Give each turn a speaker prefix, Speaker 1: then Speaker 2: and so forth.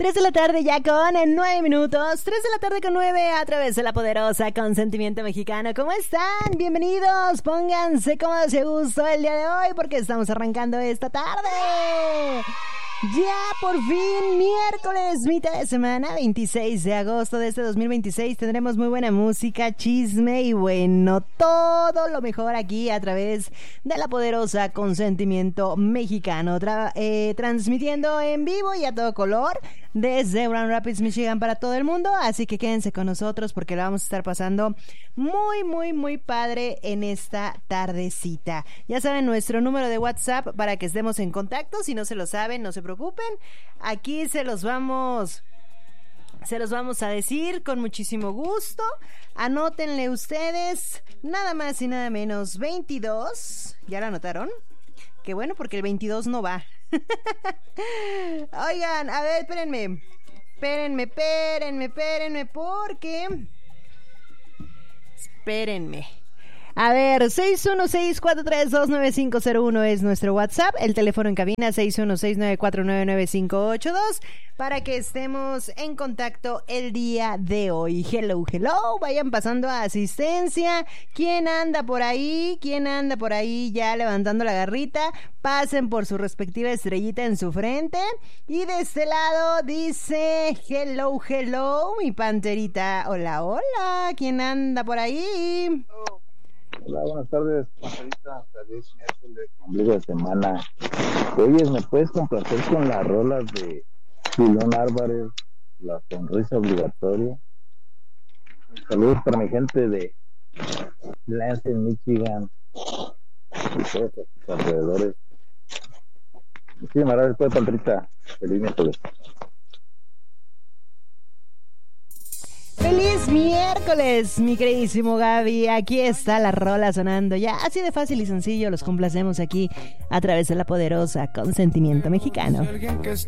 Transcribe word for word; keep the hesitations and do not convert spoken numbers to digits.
Speaker 1: tres de la tarde ya con en nueve minutos. tres de la tarde con nueve a través de la poderosa Consentimiento Mexicano. ¿Cómo están? Bienvenidos. Pónganse cómodos y a gusto el día de hoy porque estamos arrancando esta tarde. Ya por fin, miércoles, mitad de semana, veintiséis de agosto de este dos mil veintiséis. Tendremos muy buena música, chisme y bueno, todo lo mejor aquí a través de la poderosa Consentimiento Mexicano. Tra- eh, transmitiendo en vivo y a todo color desde Grand Rapids, Michigan para todo el mundo. Así que quédense con nosotros porque la vamos a estar pasando muy, muy, muy padre en esta tardecita. Ya saben, nuestro número de WhatsApp para que estemos en contacto. Si no se lo saben, no se preocupen. Aquí se los vamos... Se los vamos a decir con muchísimo gusto. Anótenle ustedes nada más y nada menos veintidós. ¿Ya lo anotaron? Qué bueno porque el veintidós no va. Oigan, a ver, espérenme. Espérenme, espérenme, espérenme porque... Espérenme. A ver, seis uno seis, cuatro tres dos, nueve cinco cero uno es nuestro WhatsApp. El teléfono en cabina seis uno seis, nueve cuatro nueve, nueve cinco ocho dos para que estemos en contacto el día de hoy. Hello, hello, vayan pasando a asistencia. ¿Quién anda por ahí? ¿Quién anda por ahí ya levantando la garrita? Pasen por su respectiva estrellita en su frente. Y de este lado dice hello, hello, mi panterita. Hola, hola, ¿quién anda por ahí?
Speaker 2: Hola, buenas tardes, Margarita. Feliz miércoles, ombligo de semana. Oye, ¿me puedes complacer con las rolas de Julián Álvarez, La Sonrisa Obligatoria? Saludos para mi gente de Lansing, Michigan y todos los alrededores. Muchísimas gracias, pues, Patrita. Feliz miércoles.
Speaker 1: ¡Feliz miércoles, mi queridísimo Gaby! Aquí está la rola sonando ya. Así de fácil y sencillo los complacemos aquí a través de la poderosa Consentimiento Mexicano.